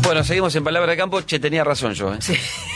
Bueno, seguimos en Palabra de Campo. Che, tenía razón yo, ¿eh? Sí.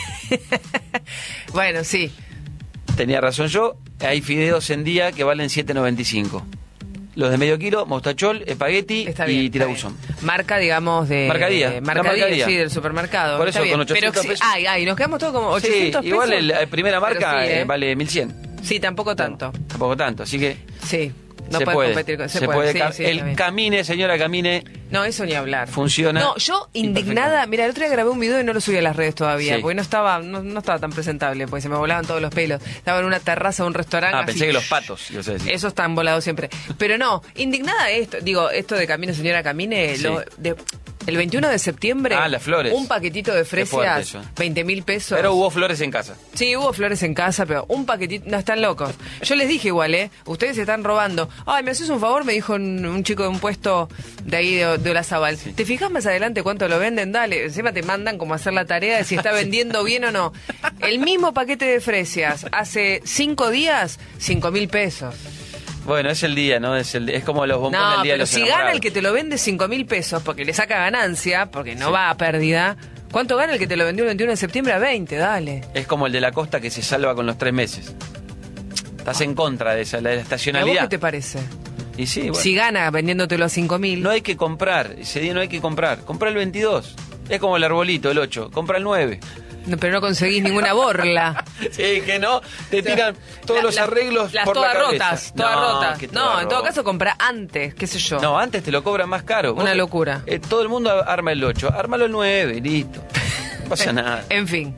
Bueno, sí. Tenía razón yo. Hay fideos en día que valen 7.95. Los de medio kilo, mostachol, espagueti y tirabuzón. Marca, digamos, de... Marcadía. Marcadía, sí, del supermercado. Por eso, con 800 pesos. Nos quedamos todos como 800 sí, igual pesos. la primera marca sí, vale 1.100. Sí, tampoco tanto. No, tampoco tanto, así que... Sí. No se puede puede competir con... Se puede. Sí, el Camine, señora Camine... No, eso ni hablar. Funciona. No, yo indignada... Mira, el otro día grabé un video y no lo subí a las redes todavía, sí. porque no estaba tan presentable, porque se me volaban todos los pelos. Estaba en una terraza de un restaurante. Pensé que los patos, yo sé decir. Esos están volados siempre. Pero no, indignada esto de Camine, señora Camine, Sí. el 21 de septiembre... las flores. Un paquetito de fresias, 20.000 pesos. Pero hubo flores en casa. Sí, hubo flores en casa, pero un paquetito... No, están locos. Yo les dije igual, ustedes se están robando. Ay, ¿me haces un favor? Me dijo un chico de un puesto de ahí de Olazábal. Sí. ¿Te fijas más adelante cuánto lo venden? Dale, encima te mandan como hacer la tarea de si está vendiendo bien o no. El mismo paquete de fresias, hace 5 días, 5.000 pesos. Bueno, es el día, ¿no? Es como los bombones del día de los si enamorados. gana el que te lo vende 5.000 pesos, porque le saca ganancia, porque no va a pérdida, ¿cuánto gana el que te lo vendió el 21 de septiembre? A 20, dale. Es como el de la costa que se salva con los 3 meses. Estás en contra de esa, la estacionalidad. ¿A vos qué te parece? Y sí, bueno. Si gana vendiéndotelo a 5.000. No hay que comprar, ese día no hay que comprar. Compra el 22. Es como el arbolito, el 8. Compra el 9. No, pero no conseguís ninguna borla. Sí, que no. Te tiran todos los arreglos las por todas la cabeza. rotas, todas rotas. No, en todo caso compra antes, qué sé yo. No, antes te lo cobran más caro. Una locura. Todo el mundo arma el 8. Ármalo el 9, listo. No pasa nada. En fin.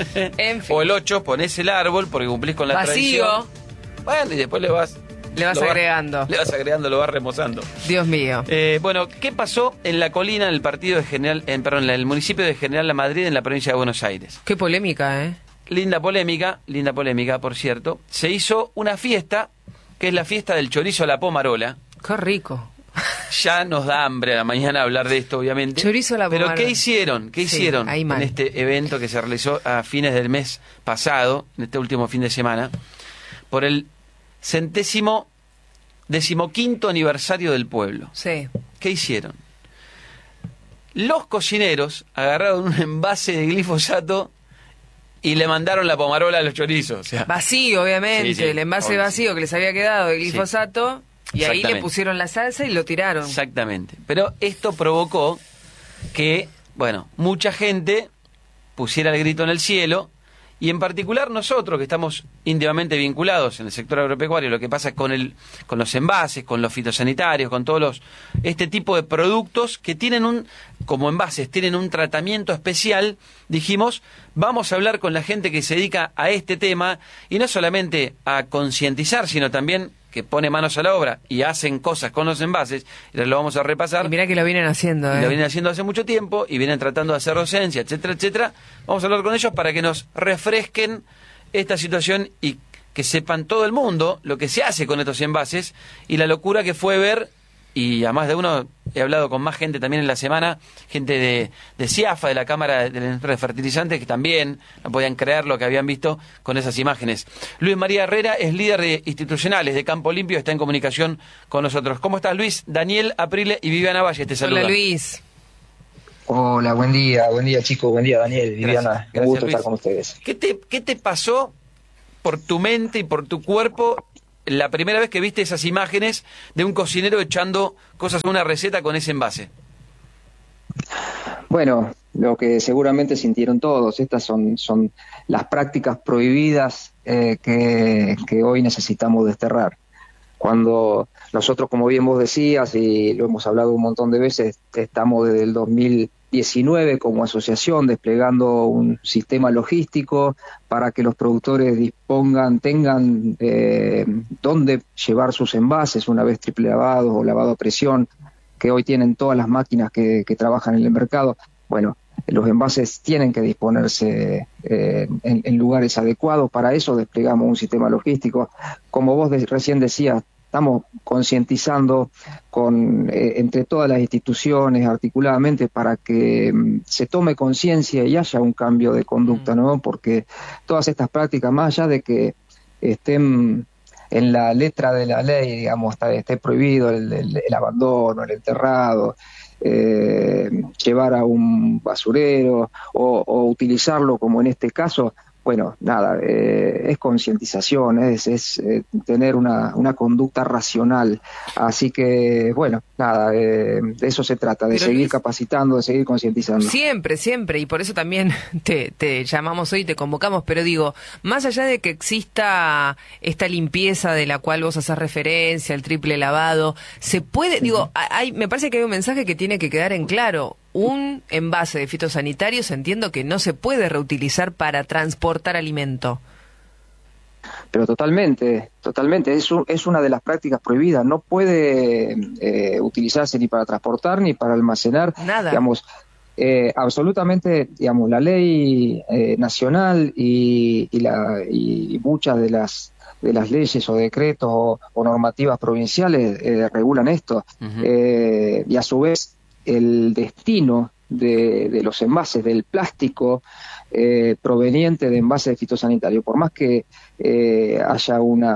O el 8, ponés el árbol porque cumplís con la vacío. tradición. Bueno, y después le vas agregando. Le vas agregando, lo vas remozando. Dios mío. Bueno, ¿qué pasó en la colina, en el partido de General, en el municipio de General La Madrid, en la provincia de Buenos Aires? Qué polémica, ¿eh? Linda polémica, por cierto. Se hizo una fiesta, que es la fiesta del chorizo a la pomarola. Qué rico. Ya nos da hambre a la mañana hablar de esto, obviamente. Chorizo a la pomarola. Pero ¿qué hicieron? En este evento que se realizó a fines del mes pasado, en este último fin de semana, por el 15º aniversario del pueblo? Sí. ¿Qué hicieron? Los cocineros agarraron un envase de glifosato y le mandaron la pomarola a los chorizos. O sea, vacío, obviamente. Sí, el envase vacío que les había quedado de glifosato. Sí. Y ahí le pusieron la salsa y lo tiraron. Exactamente. Pero esto provocó que, mucha gente pusiera el grito en el cielo. Y en particular nosotros, que estamos íntimamente vinculados en el sector agropecuario, lo que pasa con los envases, con los fitosanitarios, con todos este tipo de productos que tienen como envases, tienen un tratamiento especial, dijimos, vamos a hablar con la gente que se dedica a este tema, y no solamente a concientizar, sino también que pone manos a la obra y hacen cosas con los envases, y lo vamos a repasar. Y mirá que lo vienen haciendo, Lo vienen haciendo hace mucho tiempo, y vienen tratando de hacer docencia, etcétera, etcétera. Vamos a hablar con ellos para que nos refresquen esta situación y que sepan todo el mundo lo que se hace con estos envases y la locura que fue ver, y a más de uno he hablado con más gente también en la semana, gente de CIAFA, de la Cámara de la Industria de Fertilizantes, que también no podían creer lo que habían visto con esas imágenes. Luis María Herrera es líder de institucionales de Campo Limpio, está en comunicación con nosotros. ¿Cómo estás, Luis? Daniel Aprile y Viviana Valle te saludan. Hola, Luis. Hola, buen día chicos, buen día Daniel, Viviana, un gusto estar con ustedes. ¿Qué te pasó por tu mente y por tu cuerpo la primera vez que viste esas imágenes de un cocinero echando cosas en una receta con ese envase? Bueno, lo que seguramente sintieron todos, estas son las prácticas prohibidas que hoy necesitamos desterrar. Cuando nosotros, como bien vos decías, y lo hemos hablado un montón de veces, estamos desde el 2019 como asociación desplegando un sistema logístico para que los productores tengan dónde llevar sus envases una vez triple lavados o lavado a presión, que hoy tienen todas las máquinas que trabajan en el mercado. Bueno, los envases tienen que disponerse en lugares adecuados. Para eso desplegamos un sistema logístico. Como vos recién decías, estamos concientizando entre todas las instituciones articuladamente para que se tome conciencia y haya un cambio de conducta, ¿no? Porque todas estas prácticas, más allá de que estén en la letra de la ley, digamos, esté prohibido el abandono, el enterrado, llevar a un basurero o utilizarlo como en este caso. Bueno, nada, es concientización, es tener una conducta racional. Así que, bueno, nada, de eso se trata, de seguir capacitando, de seguir concientizando. Siempre, siempre, y por eso también te llamamos hoy, te convocamos, pero digo, más allá de que exista esta limpieza de la cual vos haces referencia, el triple lavado, se puede, digo, me parece que hay un mensaje que tiene que quedar en claro. Un envase de fitosanitarios entiendo que no se puede reutilizar para transportar alimento. Pero totalmente, es una de las prácticas prohibidas. No puede utilizarse ni para transportar ni para almacenar. Nada. Digamos, absolutamente, digamos, la ley nacional y muchas de las leyes o decretos o normativas provinciales regulan esto. Y a su vez el destino de los envases del plástico proveniente de envases de fitosanitario, por más que haya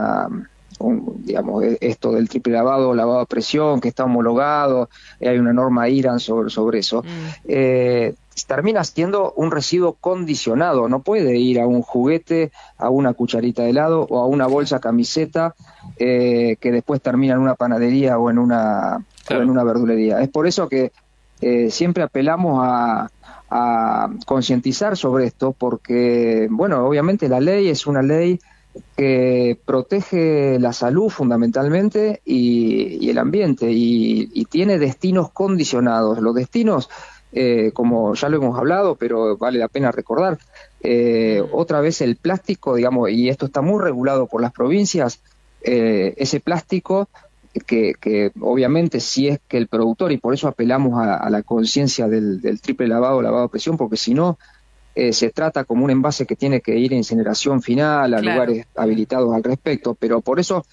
digamos, esto del triple lavado a presión, que está homologado, hay una norma IRAN sobre eso, termina siendo un residuo condicionado. No puede ir a un juguete, a una cucharita de helado o a una bolsa camiseta que después termina en una panadería o en una verdulería. Es por eso que siempre apelamos a concientizar sobre esto, porque, bueno, obviamente la ley es una ley que protege la salud fundamentalmente y el ambiente, y tiene destinos condicionados. Los destinos, como ya lo hemos hablado, pero vale la pena recordar, otra vez el plástico, digamos, y esto está muy regulado por las provincias, ese plástico que obviamente si es que el productor, y por eso apelamos a la conciencia del triple lavado a presión, porque si no se trata como un envase que tiene que ir a incineración final, a lugares habilitados al respecto, pero por eso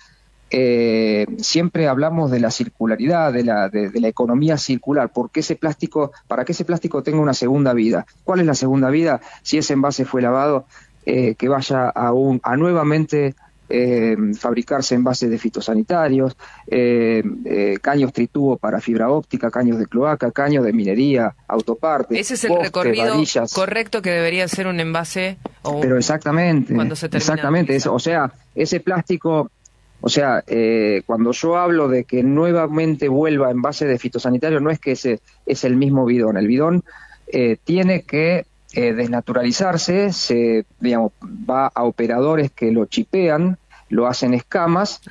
siempre hablamos de la circularidad, de la economía circular, porque para que ese plástico tenga una segunda vida. ¿Cuál es la segunda vida? Si ese envase fue lavado, que vaya a nuevamente fabricarse envases de fitosanitarios, caños tritubo para fibra óptica, caños de cloaca, caños de minería, autopartes. Ese es el recorrido correcto que debería ser un envase. Pero exactamente, cuando se termina exactamente, o sea, ese plástico, o sea, cuando yo hablo de que nuevamente vuelva a envase de fitosanitario, no es que ese es el mismo bidón. El bidón tiene que desnaturalizarse, digamos, va a operadores que lo chipean, lo hacen escamas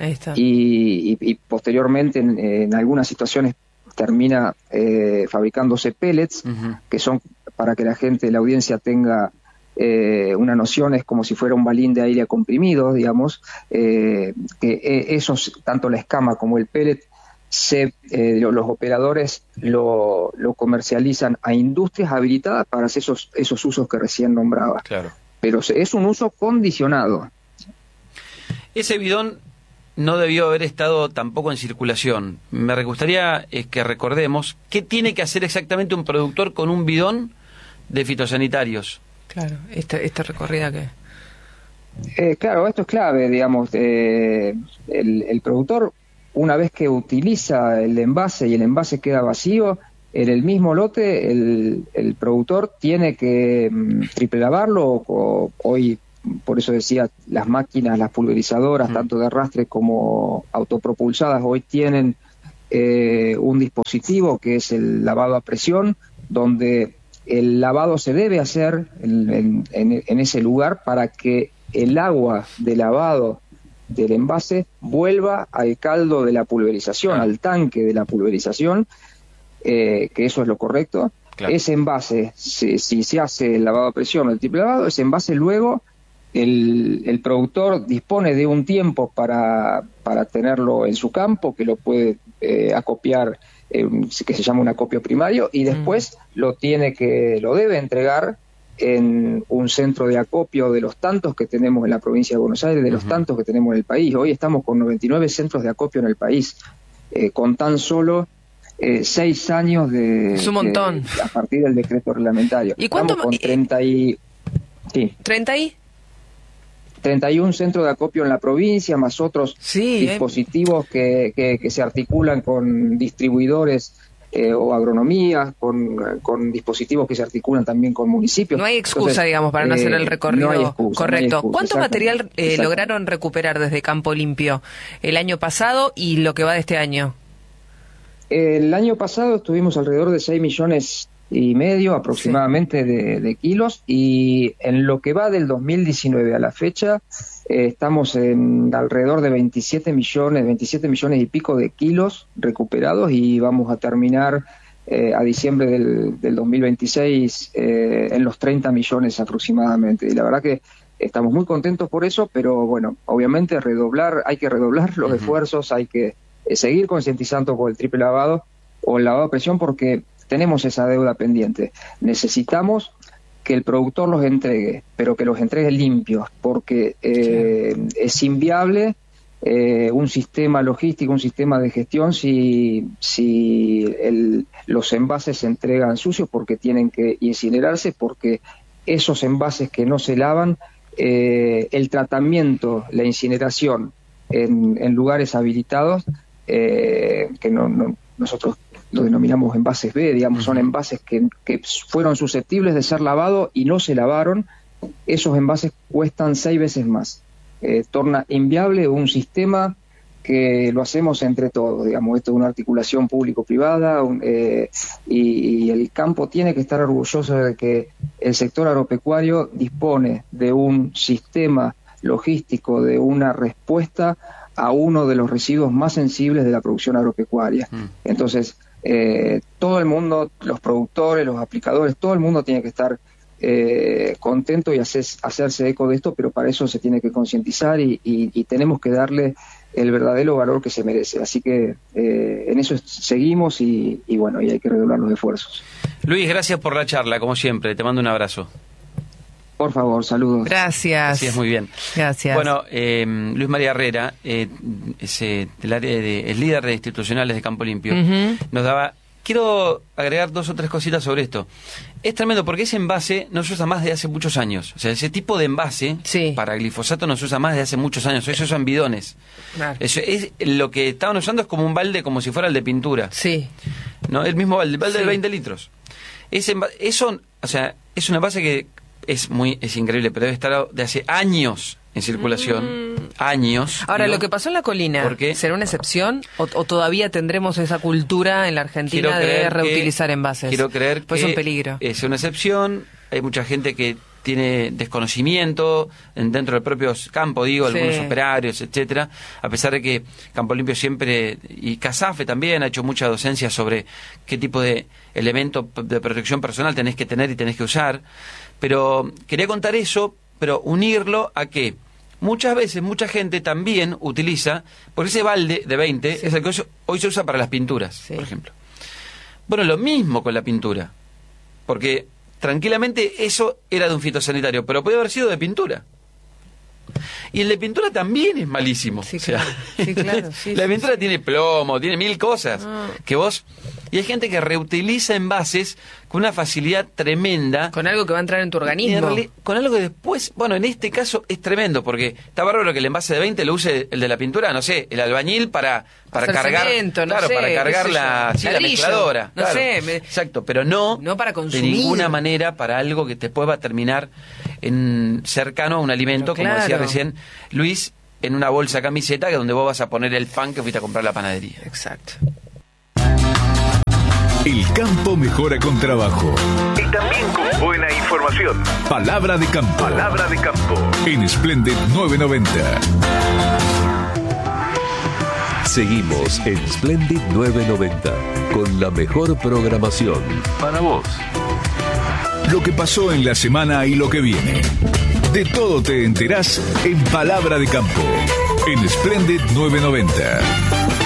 y posteriormente en algunas situaciones termina fabricándose pellets, que son, para que la audiencia tenga una noción, es como si fuera un balín de aire comprimido, digamos, que esos, tanto la escama como el pellet, los operadores lo comercializan a industrias habilitadas para hacer esos usos que recién nombraba. Claro. Pero es un uso condicionado. Ese bidón no debió haber estado tampoco en circulación. Me gustaría que recordemos qué tiene que hacer exactamente un productor con un bidón de fitosanitarios. Claro, esta recorrida que... claro, esto es clave, digamos. El productor, una vez que utiliza el envase y el envase queda vacío, en el mismo lote el productor tiene que triple lavarlo, hoy, por eso decía, las máquinas, las pulverizadoras, tanto de arrastre como autopropulsadas, hoy tienen un dispositivo que es el lavado a presión, donde el lavado se debe hacer en ese lugar para que el agua de lavado del envase vuelva al caldo de la pulverización, al tanque de la pulverización, que eso es lo correcto. Claro. Ese envase, si se hace el lavado a presión o el triple lavado, ese envase luego el productor dispone de un tiempo para tenerlo en su campo, que lo puede acopiar, que se llama un acopio primario, y después lo debe entregar en un centro de acopio de los tantos que tenemos en la provincia de Buenos Aires, de los tantos que tenemos en el país. Hoy estamos con 99 centros de acopio en el país, con tan solo 6 años es un montón. A partir del decreto reglamentario. ¿Y cuánto? Estamos con 31 centros de acopio en la provincia, más otros dispositivos que se articulan con distribuidores o agronomía, con dispositivos que se articulan también con municipios. No hay excusa, digamos, para no hacer el recorrido. No hay excusa, correcto. No hay excusa, ¿Cuánto material lograron recuperar desde Campo Limpio el año pasado y lo que va de este año? El año pasado estuvimos alrededor de 6,5 millones aproximadamente de kilos, y en lo que va del 2019 a la fecha estamos en alrededor de 27 millones y pico de kilos recuperados, y vamos a terminar a diciembre del 2026 en los 30 millones aproximadamente. Y la verdad que estamos muy contentos por eso, pero bueno, obviamente hay que redoblar los esfuerzos, hay que seguir concientizando por el triple lavado o el lavado a presión, porque tenemos esa deuda pendiente. Necesitamos que el productor los entregue, pero que los entregue limpios, porque es inviable un sistema logístico, un sistema de gestión si los envases se entregan sucios, porque tienen que incinerarse, porque esos envases que no se lavan, el tratamiento, la incineración en lugares habilitados, que nosotros lo denominamos envases B, digamos, son envases que fueron susceptibles de ser lavados y no se lavaron. Esos envases cuestan 6 veces más. Torna inviable un sistema que lo hacemos entre todos, digamos, esto es una articulación público-privada, y el campo tiene que estar orgulloso de que el sector agropecuario dispone de un sistema logístico, de una respuesta a uno de los residuos más sensibles de la producción agropecuaria. Entonces, todo el mundo, los productores, los aplicadores, todo el mundo tiene que estar contento y hacerse eco de esto, pero para eso se tiene que concientizar y tenemos que darle el verdadero valor que se merece. Así que en eso seguimos y bueno, y hay que redoblar los esfuerzos. Luis, gracias por la charla, como siempre. Te mando un abrazo. Por favor, saludos. Gracias. Así es, muy bien. Gracias. Bueno, Luis María Herrera, es el líder de institucionales de Campo Limpio, nos daba... Quiero agregar 2 o 3 cositas sobre esto. Es tremendo porque ese envase no se usa más de hace muchos años. O sea, ese tipo de envase para glifosato no se usa más de hace muchos años. Eso son bidones. Claro. Eso es, lo que estaban usando es como un balde, como si fuera el de pintura. Sí. ¿No? El mismo balde, de 20 litros. Eso, o sea, es un envase que es increíble, pero debe estar de hace años en circulación. Años. Ahora, lo que pasó en La Colina, ¿será una excepción o todavía tendremos esa cultura en la Argentina de reutilizar envases? Quiero creer pues que es un peligro. Es una excepción. Hay mucha gente que tiene desconocimiento dentro del propio campo, algunos operarios, etcétera, a pesar de que Campo Limpio siempre, y CASAFE también, ha hecho mucha docencia sobre qué tipo de elemento de protección personal tenés que tener y tenés que usar. Pero quería contar eso, pero unirlo a que muchas veces mucha gente también utiliza, porque ese balde de 20 es el que hoy se usa para las pinturas, por ejemplo. Bueno, lo mismo con la pintura, porque tranquilamente eso era de un fitosanitario, pero puede haber sido de pintura. Y el de pintura también es malísimo. Sí, claro. La pintura tiene plomo, tiene 1000 cosas que vos... Y hay gente que reutiliza envases con una facilidad tremenda. Con algo que va a entrar en tu organismo. Con algo que después... Bueno, en este caso es tremendo, porque está bárbaro que el envase de 20 lo use el de la pintura, no sé, el albañil para cargar... Cemento, para cargar la mezcladora. No sé. Exacto, pero no para consumir. De ninguna manera para algo que después va a terminar cercano a un alimento, como decía recién Luis, en una bolsa camiseta que donde vos vas a poner el pan que fuiste a comprar a la panadería. Exacto. El campo mejora con trabajo. Y también con buena información. Palabra de campo. Palabra de campo. En Splendid 990. Seguimos en Splendid 990 con la mejor programación para vos. Lo que pasó en la semana y lo que viene. De todo te enterás en Palabra de Campo. En Splendid 990.